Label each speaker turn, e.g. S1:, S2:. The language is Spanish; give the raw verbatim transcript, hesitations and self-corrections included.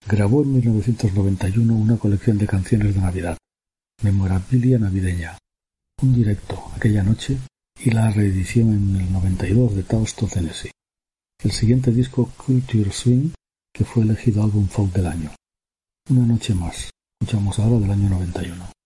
S1: Grabó en mil novecientos noventa y uno una colección de canciones de Navidad, Memorabilia Navideña, un directo aquella noche y la reedición en el noventa y dos de Taos to Tennessee. El siguiente disco, Culture Swing, que fue elegido álbum folk del año. Una noche más. Escuchamos ahora del año noventa y uno.